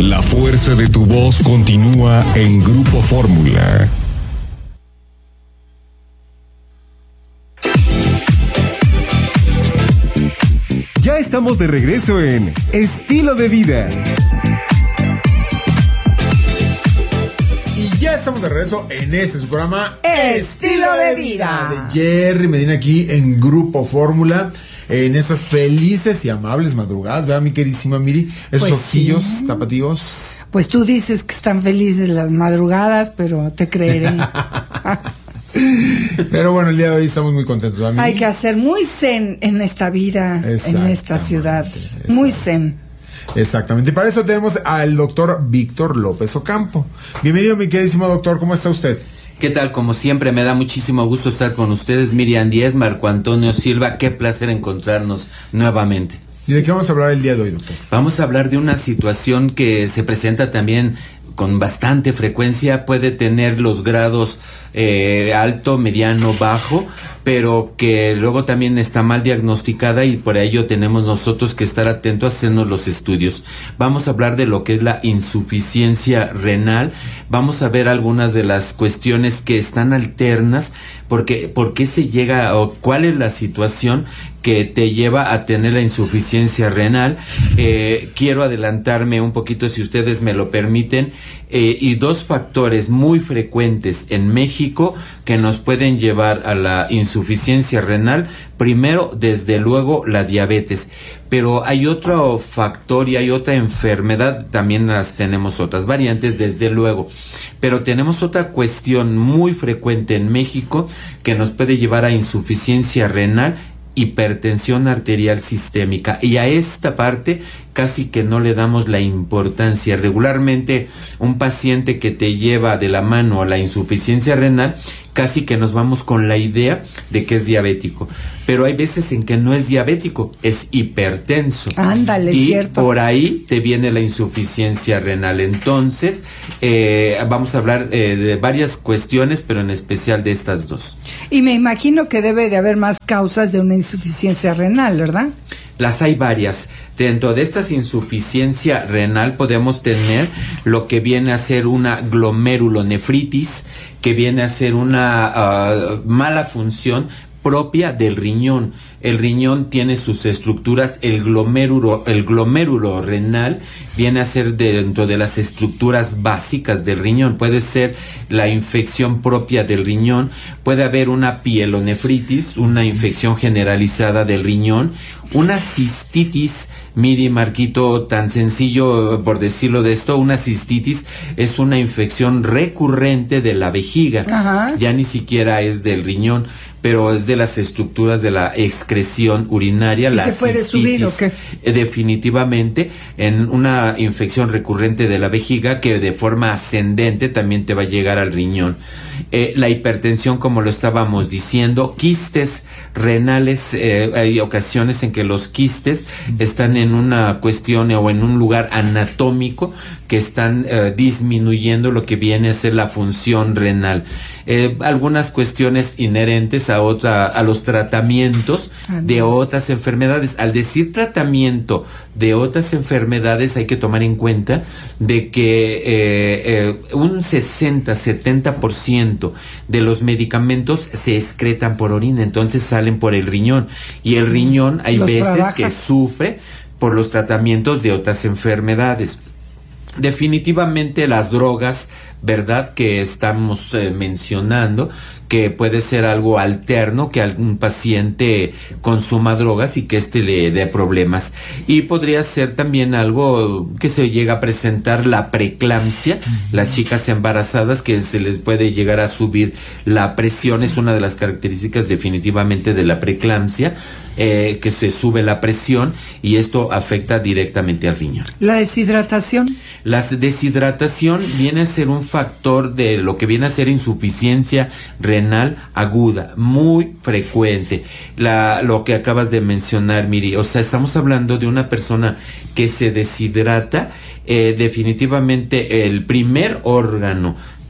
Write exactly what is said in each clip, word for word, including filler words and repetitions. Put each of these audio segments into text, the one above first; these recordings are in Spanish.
La fuerza de tu voz continúa en Grupo Fórmula. Ya estamos de regreso en Estilo de Vida. Y ya estamos de regreso en este su programa Estilo de Vida. De Jerry Medina aquí en Grupo Fórmula. En estas felices y amables madrugadas, ¿verdad, mi queridísima Miri? Esos Pues ojillos sí. tapatíos. Pues tú dices que están felices las madrugadas, pero te creeré. Pero bueno, el día de hoy estamos muy contentos, ¿verdad, Miri? Hay que hacer muy zen en esta vida, en esta ciudad. Muy zen. Exactamente. Y para eso tenemos al doctor Víctor López Ocampo. Bienvenido, mi queridísimo doctor. ¿Cómo está usted? ¿Qué tal? Como siempre, me da muchísimo gusto estar con ustedes. Miriam Díez, Marco Antonio Silva, qué placer encontrarnos nuevamente. ¿Y de qué vamos a hablar el día de hoy, doctor? Vamos a hablar de una situación que se presenta también con bastante frecuencia, puede tener los grados eh, alto, mediano, bajo, pero que luego también está mal diagnosticada y por ello tenemos nosotros que estar atentos a hacernos los estudios. Vamos a hablar de lo que es la insuficiencia renal, vamos a ver algunas de las cuestiones que están alternas, porque por qué se llega o cuál es la situación que te lleva a tener la insuficiencia renal. Eh, quiero adelantarme un poquito, si ustedes me lo permiten, eh, y dos factores muy frecuentes en México que nos pueden llevar a la insuficiencia renal. Primero, desde luego, la diabetes, pero hay otro factor y hay otra enfermedad, también las tenemos otras variantes, desde luego, pero tenemos otra cuestión muy frecuente en México que nos puede llevar a insuficiencia renal: hipertensión arterial sistémica, y a esta parte casi que no le damos la importancia. Regularmente un paciente que te lleva de la mano a la insuficiencia renal, casi que nos vamos con la idea de que es diabético, pero hay veces en que no es diabético, es hipertenso. Ándale, y cierto. Por ahí te viene la insuficiencia renal. Entonces eh, vamos a hablar eh, de varias cuestiones, pero en especial de estas dos. Y me imagino que debe de haber más causas de una insuficiencia renal, ¿verdad? Las hay varias. Dentro de esta insuficiencia renal podemos tener lo que viene a ser una glomerulonefritis, que viene a ser una uh, mala función propia del riñón. El riñón tiene sus estructuras, el glomérulo, el glomérulo renal viene a ser dentro de las estructuras básicas del riñón. Puede ser la infección propia del riñón, puede haber una pielonefritis, una infección generalizada del riñón, una cistitis. Miri, Marquito, tan sencillo por decirlo de esto, una cistitis es una infección recurrente de la vejiga. Ajá. Ya ni siquiera es del riñón, pero es de las estructuras de la excreción urinaria. ¿Y la se puede cistitis, subir o qué? Eh, definitivamente, en una infección recurrente de la vejiga que de forma ascendente también te va a llegar al riñón. Eh, la hipertensión, como lo estábamos diciendo, quistes renales, eh, hay ocasiones en que los quistes están en una cuestión o en un lugar anatómico que están eh, disminuyendo lo que viene a ser la función renal. Eh, algunas cuestiones inherentes a otra, a los tratamientos de otras enfermedades. Al decir tratamiento de otras enfermedades, hay que tomar en cuenta de que eh, eh, un sesenta a setenta por ciento de los medicamentos se excretan por orina, entonces salen por el riñón, y el riñón hay Los veces trabajas. que sufre por los tratamientos de otras enfermedades. Definitivamente las drogas, ¿verdad?, que estamos eh, mencionando, que puede ser algo alterno, que algún paciente consuma drogas y que éste le dé problemas. Y podría ser también algo que se llega a presentar, la preeclampsia, uh-huh. Las chicas embarazadas, que se les puede llegar a subir la presión, sí. Es una de las características definitivamente de la preeclampsia, eh, que se sube la presión y esto afecta directamente al riñón. ¿La deshidratación? La deshidratación viene a ser un factor de lo que viene a ser insuficiencia renal aguda, muy frecuente. La, lo que acabas de mencionar, Miri, o sea, estamos hablando de una persona que se deshidrata. Eh, definitivamente el primer órgano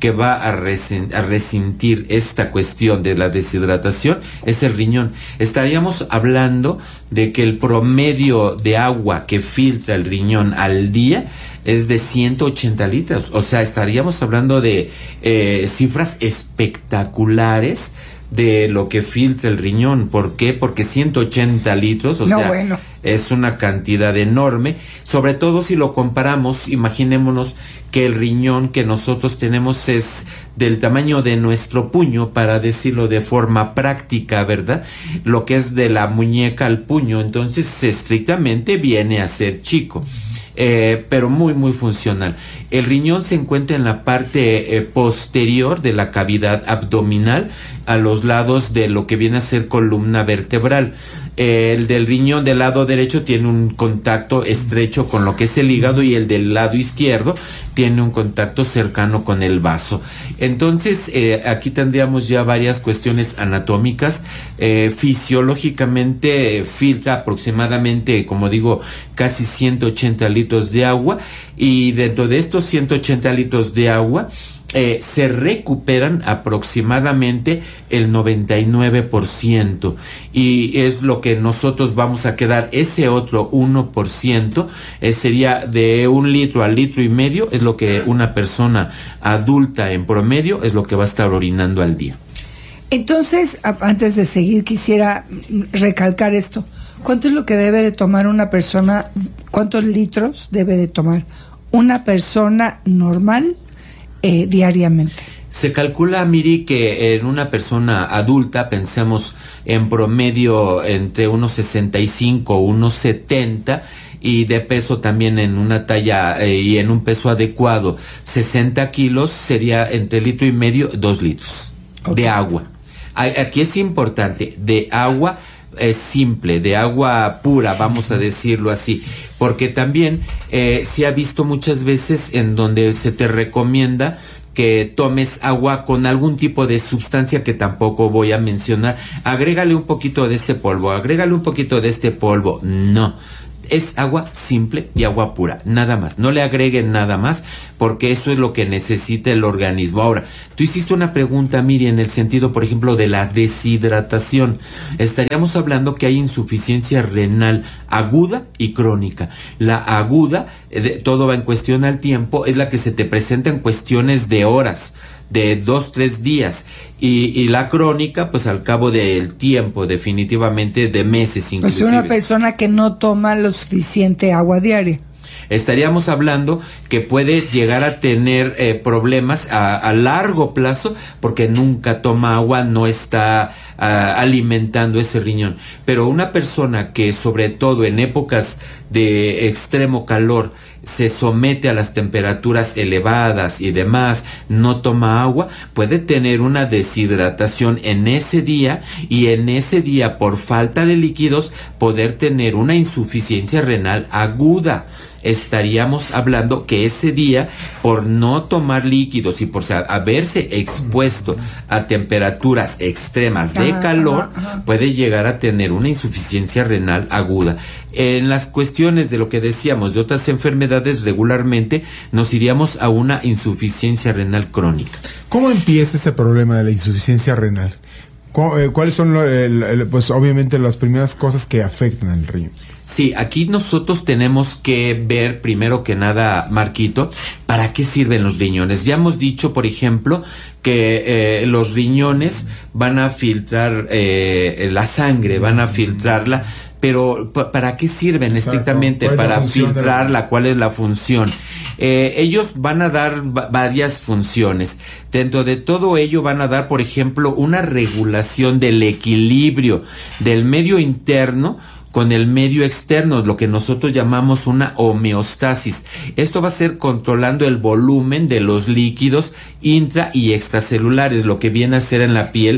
que va a, resen- a resentir esta cuestión de la deshidratación es el riñón. Estaríamos hablando de que el promedio de agua que filtra el riñón al día es de ciento ochenta litros. O sea, estaríamos hablando de eh, cifras espectaculares de lo que filtra el riñón. ¿Por qué? Porque ciento ochenta litros, o no, sea, bueno. es una cantidad enorme, sobre todo si lo comparamos, imaginémonos que el riñón que nosotros tenemos es del tamaño de nuestro puño, para decirlo de forma práctica, ¿verdad? Lo que es de la muñeca al puño, entonces estrictamente viene a ser chico. Eh, pero muy muy funcional. El riñón se encuentra en la parte eh, posterior de la cavidad abdominal, a los lados de lo que viene a ser columna vertebral. Eh, el del riñón del lado derecho tiene un contacto estrecho con lo que es el hígado, y el del lado izquierdo tiene un contacto cercano con el vaso. Entonces eh, aquí tendríamos ya varias cuestiones anatómicas. Eh, fisiológicamente eh, filtra aproximadamente, como digo, casi ciento ochenta litros de agua, y dentro de estos ciento ochenta litros de agua Eh, se recuperan aproximadamente el noventa y nueve por ciento, y es lo que nosotros vamos a quedar. Ese otro uno por ciento eh, sería de un litro al litro y medio, es lo que una persona adulta en promedio es lo que va a estar orinando al día. Entonces, a- antes de seguir, quisiera recalcar esto. ¿Cuánto es lo que debe de tomar una persona? ¿Cuántos litros debe de tomar una persona normal Eh, diariamente? Se calcula, Miri, que en una persona adulta, pensemos en promedio entre unos sesenta y cinco, unos setenta, y de peso también en una talla eh, y en un peso adecuado, sesenta kilos, sería entre litro y medio, dos litros okay. de agua. Aquí es importante, de agua eh, simple, de agua pura, vamos a decirlo así, porque también eh, se ha visto muchas veces en donde se te recomienda que tomes agua con algún tipo de sustancia que tampoco voy a mencionar. Agrégale un poquito de este polvo, agrégale un poquito de este polvo. No. Es agua simple y agua pura, nada más. No le agreguen nada más, porque eso es lo que necesita el organismo. Ahora, tú hiciste una pregunta, Miriam, en el sentido, por ejemplo, de la deshidratación. Estaríamos hablando que hay insuficiencia renal aguda y crónica. La aguda, eh, todo va en cuestión al tiempo, es la que se te presenta en cuestiones de horas, de dos, tres días, y, y la crónica, pues al cabo del tiempo, definitivamente de meses inclusive. O sea, una persona que no toma lo suficiente agua diaria. Estaríamos hablando que puede llegar a tener eh, problemas a, a largo plazo, porque nunca toma agua, no está uh, alimentando ese riñón. Pero una persona que, sobre todo en épocas de extremo calor, se somete a las temperaturas elevadas y demás, no toma agua, puede tener una deshidratación en ese día, y en ese día, por falta de líquidos, poder tener una insuficiencia renal aguda. Estaríamos hablando que ese día, por no tomar líquidos y por haberse expuesto a temperaturas extremas de calor, puede llegar a tener una insuficiencia renal aguda. En las cuestiones de lo que decíamos de otras enfermedades, regularmente nos iríamos a una insuficiencia renal crónica. ¿Cómo empieza ese problema de la insuficiencia renal? ¿Cuáles son, el, el, pues obviamente, las primeras cosas que afectan al riñón? Sí, aquí nosotros tenemos que ver primero que nada, Marquito, ¿para qué sirven los riñones? Ya hemos dicho, por ejemplo, que eh, los riñones van a filtrar eh, la sangre, van a filtrarla, pero ¿para qué sirven estrictamente? Para filtrarla, ¿cuál es la función? Eh, ellos van a dar varias funciones. Dentro de todo ello van a dar, por ejemplo, una regulación del equilibrio del medio interno con el medio externo, lo que nosotros llamamos una homeostasis. Esto va a ser controlando el volumen de los líquidos intra y extracelulares, lo que viene a ser en la piel,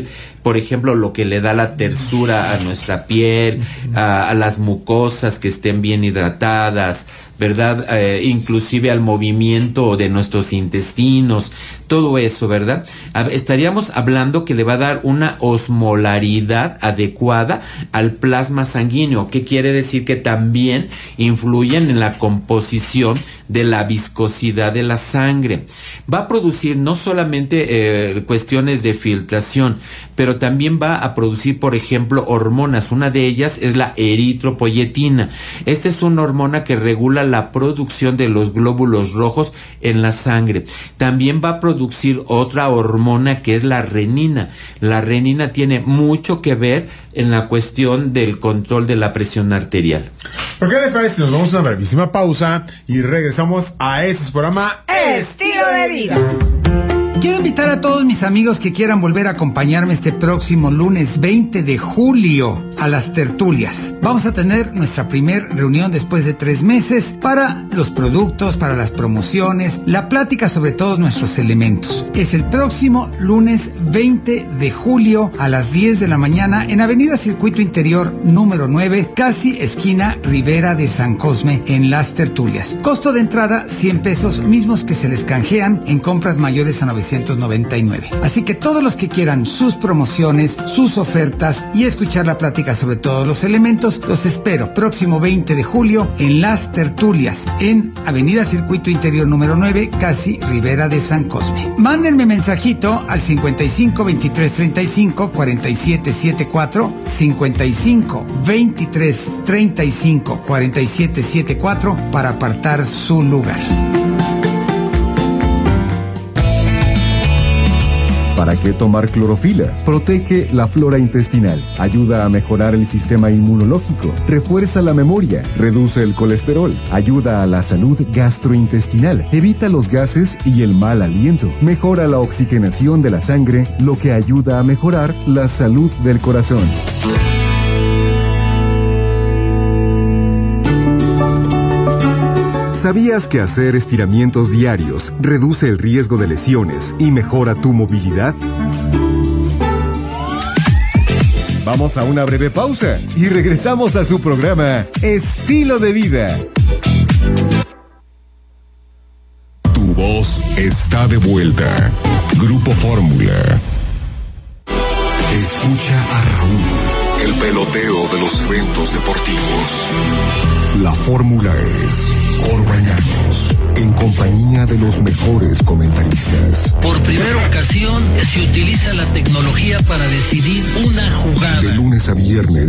por ejemplo, lo que le da la tersura a nuestra piel, a, a las mucosas que estén bien hidratadas, ¿verdad? Eh, inclusive al movimiento de nuestros intestinos, todo eso, ¿verdad? Estaríamos hablando que le va a dar una osmolaridad adecuada al plasma sanguíneo, que quiere decir que también influyen en la composición de la viscosidad de la sangre. Va a producir no solamente eh, cuestiones de filtración, pero también va a producir, por ejemplo, hormonas. Una de ellas es la eritropoyetina. Esta es una hormona que regula la producción de los glóbulos rojos en la sangre. También va a producir otra hormona que es la renina. La renina tiene mucho que ver en la cuestión del control de la presión arterial. ¿Por qué les parece? Nos vamos a una brevísima pausa y regresamos a este programa Estilo de Vida. Quiero invitar a todos mis amigos que quieran volver a acompañarme este próximo lunes veinte de julio a las tertulias. Vamos a tener nuestra primer reunión después de tres meses para los productos, para las promociones, la plática sobre todos nuestros elementos. Es el próximo lunes veinte de julio a las diez de la mañana en Avenida Circuito Interior número nueve, casi esquina Ribera de San Cosme, en las tertulias. Costo de entrada cien pesos, mismos que se les canjean en compras mayores a novecientos noventa y nueve. Así que todos los que quieran sus promociones, sus ofertas y escuchar la plática sobre todos los elementos, los espero próximo veinte de julio en las tertulias en Avenida Circuito Interior número nueve, casi Ribera de San Cosme. Mándenme mensajito al cincuenta y cinco veintitrés treinta y cinco cuarenta y siete setenta y cuatro, cincuenta y cinco veintitrés treinta y cinco cuarenta y siete setenta y cuatro para apartar su lugar. ¿Para qué tomar clorofila? Protege la flora intestinal, ayuda a mejorar el sistema inmunológico, refuerza la memoria, reduce el colesterol, ayuda a la salud gastrointestinal, evita los gases y el mal aliento, mejora la oxigenación de la sangre, lo que ayuda a mejorar la salud del corazón. ¿Sabías que hacer estiramientos diarios reduce el riesgo de lesiones y mejora tu movilidad? Vamos a una breve pausa y regresamos a su programa Estilo de Vida. Tu voz está de vuelta. Grupo Fórmula. Escucha a Raúl, el peloteo de los eventos deportivos. La fórmula es Orbañanos, en compañía de los mejores comentaristas. Por primera ocasión se utiliza la tecnología para decidir una jugada. De lunes a viernes,